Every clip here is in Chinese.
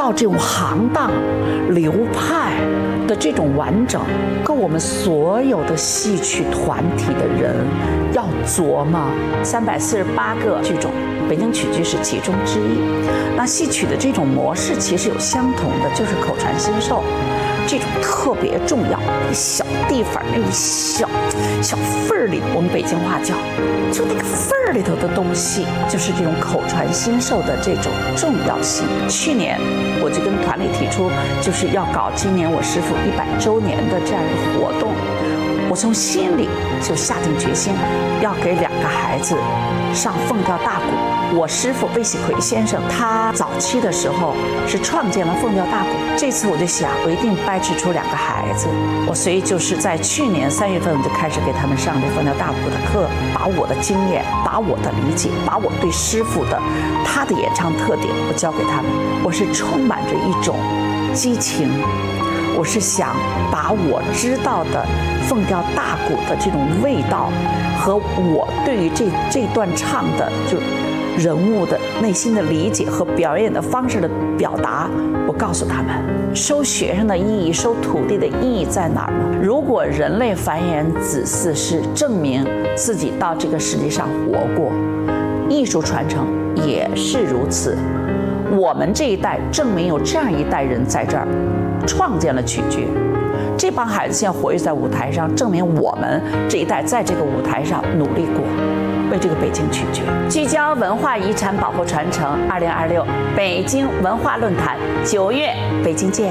到这种行当、流派的这种完整，跟我们所有的戏曲团体的人要琢磨。348个剧种，北京曲剧是其中之一。那戏曲的这种模式其实有相同的，就是口传心授。这种特别重要，小地方那种小缝儿里，我们北京话叫，就那个缝儿里头的东西，就是这种口传心授的这种重要性。去年我就跟团里提出，就是要搞今年我师父100周年的这样一个活动。我从心里就下定决心，要给2个孩子上凤调大鼓。我师父魏喜奎先生，他早期的时候是创建了凤调大鼓。这次我就想，我一定掰扯出2个孩子。所以就是在去年3月份，我就开始给他们上这凤调大鼓的课，把我的经验，把我的理解，把我对师父的他的演唱特点，我教给他们。我是充满着一种激情。我是想把我知道的凤调大鼓的这种味道，和我对于这段唱的就人物的内心的理解和表演的方式的表达，我告诉他们，收学生的意义，收徒弟的意义在哪儿呢？如果人类繁衍子嗣是证明自己到这个世界上活过，艺术传承也是如此。我们这一代证明有这样一代人在这儿创建了曲剧，这帮孩子现在活跃在舞台上，证明我们这一代在这个舞台上努力过，为这个北京曲剧聚焦文化遗产保护传承。2026北京文化论坛9月北京见。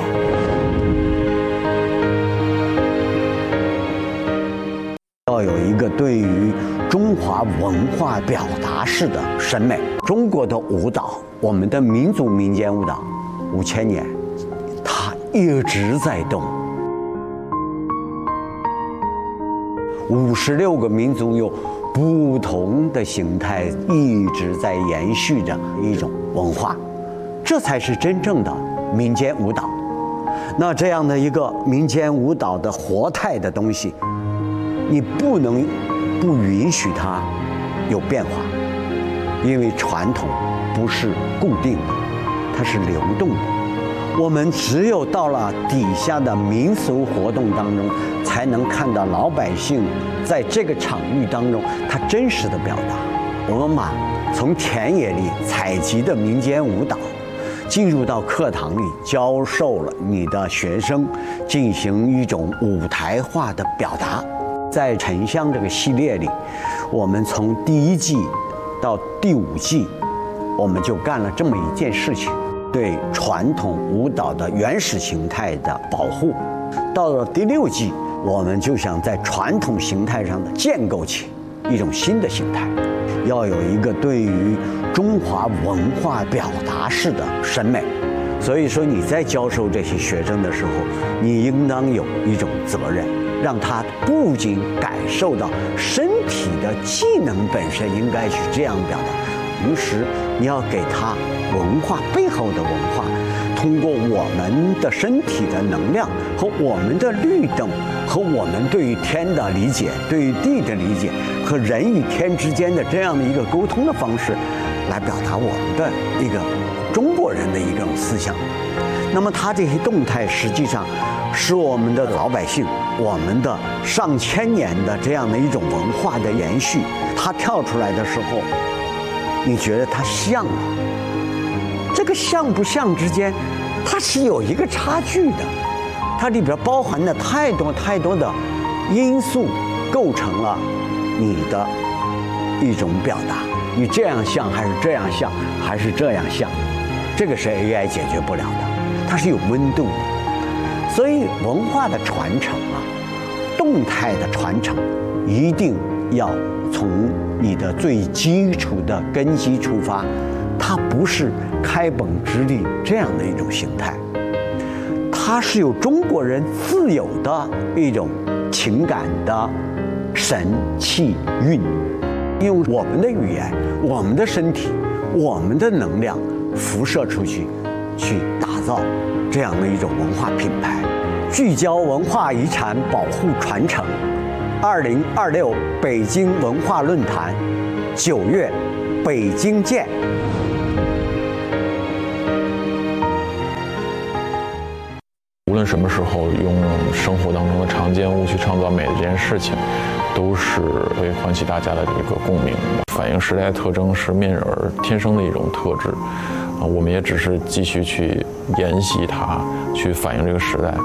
要有一个对于中华文化表达式的审美。中国的舞蹈，我们的民族民间舞蹈，5000年，它一直在动。56个民族有不同的形态，一直在延续着一种文化，这才是真正的民间舞蹈。那这样的一个民间舞蹈的活态的东西，你不能不允许它有变化，因为传统不是固定的，它是流动的。我们只有到了底下的民俗活动当中，才能看到老百姓在这个场域当中他真实的表达。我们从田野里采集的民间舞蹈，进入到课堂里教授了你的学生，进行一种舞台化的表达。在沉香这个系列里，我们从第1季到第5季，我们就干了这么一件事情，对传统舞蹈的原始形态的保护。到了第6季，我们就想在传统形态上的建构起一种新的形态，要有一个对于中华文化表达式的审美。所以说你在教授这些学生的时候，你应当有一种责任，让他不仅感受到身体的技能本身应该去这样表达，同时你要给他文化背后的文化，通过我们的身体的能量和我们的律动，和我们对于天的理解，对于地的理解，和人与天之间的这样的一个沟通的方式，来表达我们的一个中国人的一种思想。那么它这些动态实际上是我们的老百姓，我们的上千年的这样的一种文化的延续。它跳出来的时候，你觉得它像吗？这个像不像之间，它是有一个差距的，它里边包含了太多的因素，构成了你的一种表达。你这样像还是这样像，还是这样像，这个是 AI 解决不了的，它是有温度的。所以文化的传承动态的传承，一定要从你的最基础的根基出发，它不是开本直立这样的一种形态，它是有中国人自有的一种情感的神气韵，用我们的语言、我们的身体、我们的能量辐射出去，去打造这样的一种文化品牌。聚焦文化遗产保护传承，2026北京文化论坛，9月北京见。 什么时候用生活当中的常见物去创造美的这件事情，都是会唤起大家的这个共鸣的。反映时代特征是面人天生的一种特质，我们也只是继续去沿袭它，去反映这个时代。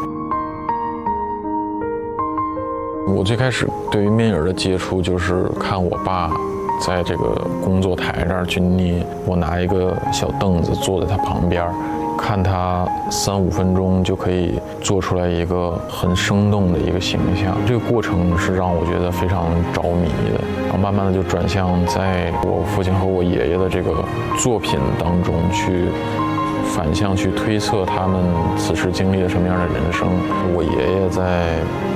我最开始对于面人的接触就是看我爸在这个工作台这儿去捏，我拿一个小凳子坐在他旁边，看他3-5分钟就可以做出来一个很生动的一个形象，这个过程是让我觉得非常着迷的。然后慢慢的就转向在我父亲和我爷爷的这个作品当中去反向去推测他们此时经历了什么样的人生。我爷爷在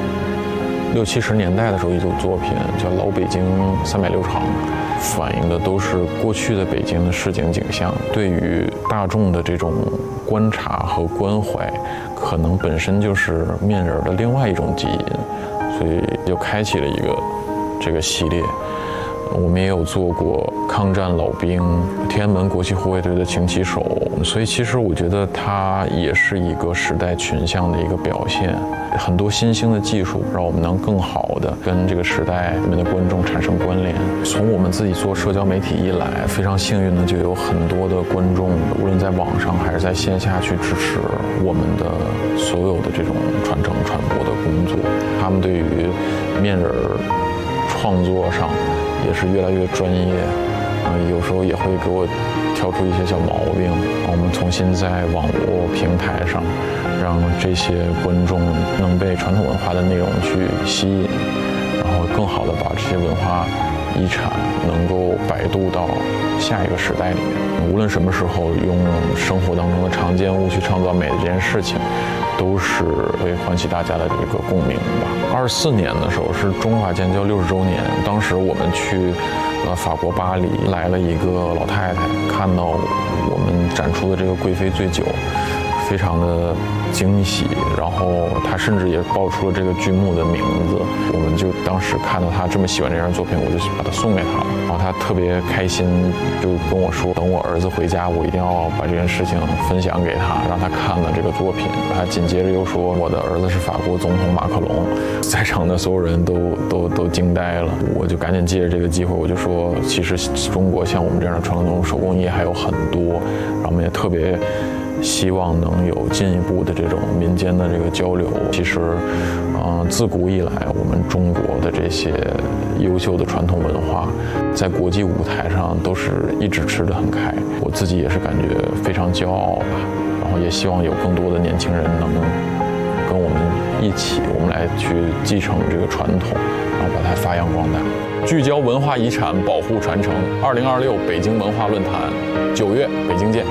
60、70年代的时候，一组作品叫《老北京360场》，反映的都是过去的北京的市井景象。对于大众的这种观察和关怀，可能本身就是面人的另外一种基因，所以就开启了一个这个系列。我们也有做过抗战老兵、天安门国旗护卫队的擎旗手，所以其实我觉得它也是一个时代群像的一个表现。很多新兴的技术让我们能更好的跟这个时代里面的观众产生关联。从我们自己做社交媒体以来，非常幸运的就有很多的观众，无论在网上还是在线下去支持我们的所有的这种传承传播的工作。他们对于面人创作上也是越来越专业，有时候也会给我挑出一些小毛病。我们重新在网络平台上，让这些观众能被传统文化的内容去吸引，然后更好的把这些文化遗产能够摆渡到下一个时代里面。无论什么时候用生活当中的常见物去创造美的这件事情，都是会唤起大家的这个共鸣吧。24年的时候是中法建交60周年，当时我们去法国巴黎，来了一个老太太，看到我们展出的这个贵妃醉酒，非常的惊喜，然后她甚至也报出了这个剧目的名字。我们就当时看到她这么喜欢这件作品，我就把它送给她了。然后她特别开心，就跟我说，等我儿子回家，我一定要把这件事情分享给他，让他看了这个作品。她紧接着又说，我的儿子是法国总统马克龙。在场的所有人都惊呆了。我就赶紧借着这个机会，我就说，其实中国像我们这样的传统手工艺还有很多，然后我们也特别希望能有进一步的这种民间的这个交流。其实，自古以来，我们中国的这些优秀的传统文化，在国际舞台上都是一直吃得很开。我自己也是感觉非常骄傲吧，然后也希望有更多的年轻人能跟我们一起，我们来去继承这个传统，然后把它发扬光大。聚焦文化遗产，保护传承。2026北京文化论坛，9月北京见。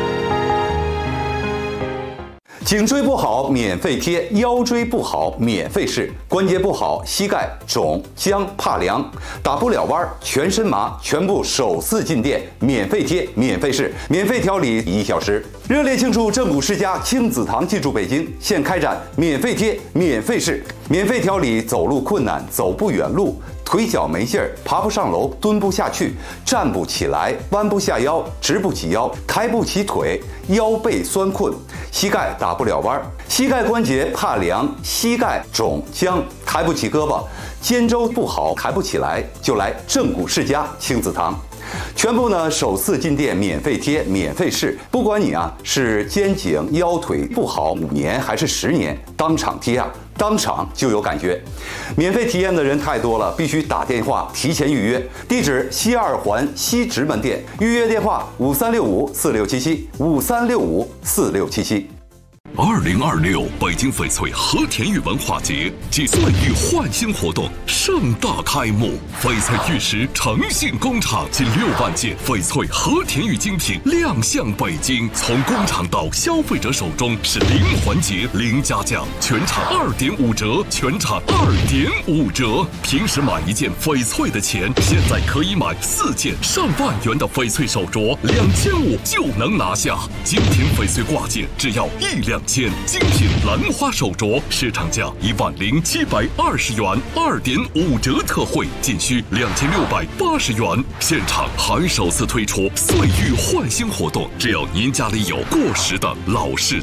颈椎不好免费贴，腰椎不好免费试，关节不好膝盖肿僵怕凉打不了弯全身麻，全部首次进店免费贴免费试，免费调理1小时。热烈庆祝正骨世家亲子堂进驻北京，现开展免费贴免费试，免费调理走路困难、走不远路、腿脚没劲儿、爬不上楼、蹲不下去、站不起来、弯不下腰、直不起腰、抬不起腿、腰背酸困、膝盖打不了弯、膝盖关节怕凉、膝盖肿僵、抬不起胳膊、肩周不好抬不起来，就来正骨世家亲子堂。全部呢首次进店免费贴免费试，不管你是肩颈腰腿不好5年还是10年，当场贴当场就有感觉。免费体验的人太多了，必须打电话提前预约。地址西2环西直门店，预约电话5365467753654677。 2026北京翡翠和田玉文化节暨岁玉焕新活动盛大开幕，翡翠玉石诚信工厂近6万件翡翠和田玉精品亮相北京，从工厂到消费者手中是零环节零加价，全场2.5折，全场2.5折。平时买1件翡翠的钱，现在可以买4件上万元的翡翠手镯，2500就能拿下。精品翡翠挂件只要1两件，精品兰花手镯市场价10720元，2.5折特惠，仅需2680元。现场还首次推出岁玉焕新活动，只要您家里有过时的老式